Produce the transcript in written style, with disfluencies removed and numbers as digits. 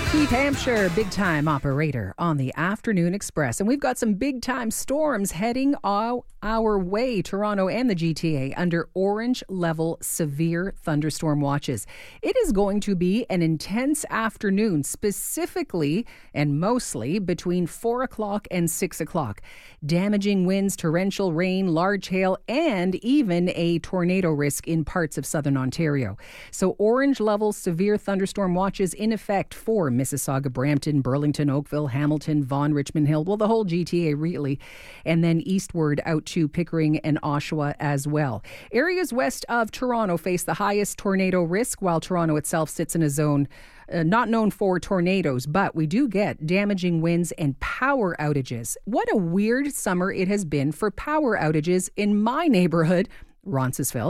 Keith Hampshire, big-time operator on the Afternoon Express. And we've got some big-time storms heading our way, Toronto and the GTA, under orange-level severe thunderstorm watches. It is going to be an intense afternoon, specifically and mostly between 4 o'clock and 6 o'clock. Damaging winds, torrential rain, large hail, and even a tornado risk in parts of southern Ontario. So orange-level severe thunderstorm watches in effect for Mississauga, Brampton, Burlington, Oakville, Hamilton, Vaughan, Richmond Hill, well, the whole GTA really, and then eastward out to Pickering and Oshawa as well. Areas west of Toronto face the highest tornado risk, while Toronto itself sits in a zone not known for tornadoes, but we do get damaging winds and power outages. What a weird summer it has been for power outages in my neighborhood, Roncesvalles.